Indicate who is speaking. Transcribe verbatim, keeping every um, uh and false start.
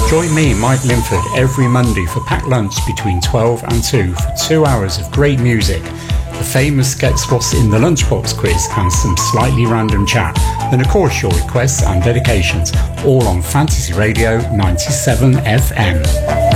Speaker 1: Join me, Mike Linford, every Monday for packed lunch between twelve and two for two hours of great music, the famous Guess What's in the Lunchbox quiz and some slightly random chat. Then of course your requests and dedications, all on Fantasy Radio ninety-seven F M.